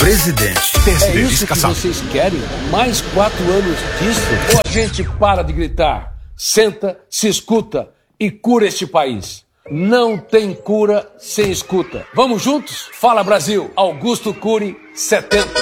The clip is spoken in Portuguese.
presidente. É isso que vocês querem? Mais 4 anos disso? Ou a gente para de gritar, senta, se escuta e cura este país? Não tem cura sem escuta. Vamos juntos? Fala Brasil, Augusto Cury 70.